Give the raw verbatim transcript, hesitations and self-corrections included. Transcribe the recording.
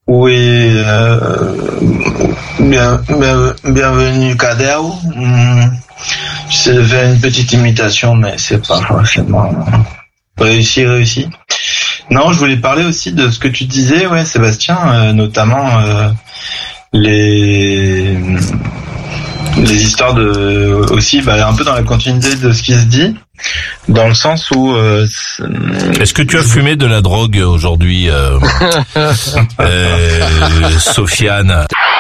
Oui, euh, bien, bien, bienvenue Kader. Hum, J'essaie de faire une petite imitation, mais c'est pas forcément réussi, réussi. Non, je voulais parler aussi de ce que tu disais, ouais, Sébastien, euh, notamment euh, les les histoires de aussi, bah, un peu dans la continuité de ce qui se dit, dans le sens où. Euh, Est-ce que tu as fumé de la drogue aujourd'hui, euh, euh, Sofiane?